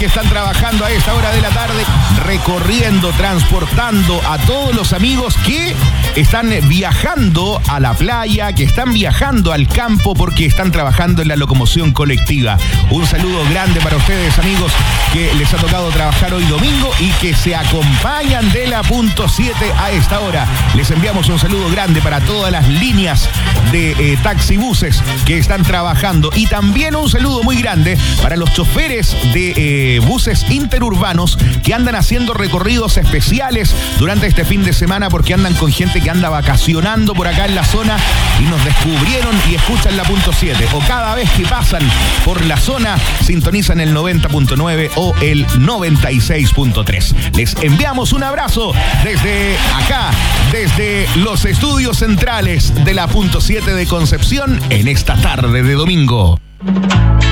que están trabajando a esta hora de la tarde, recorriendo, transportando a todos los amigos que están viajando a la playa, que están viajando al campo porque están trabajando en la locomoción colectiva. Un saludo grande para ustedes, amigos, que les ha tocado trabajar hoy domingo y que se acompañan de la punto 7 a esta hora. Les enviamos un saludo grande para todas las líneas de taxibuses que están trabajando y también un saludo muy grande para los choferes de buses interurbanos que andan haciendo recorridos especiales durante este fin de semana porque andan con gente que anda vacacionando por acá en la zona y nos descubrieron y escuchan la punto 7 o cada vez que pasan por la zona sintonizan el 90.9 o el 96.3. Les enviamos un abrazo desde acá, desde los estudios centrales de la punto 7 de Concepción en esta tarde de domingo.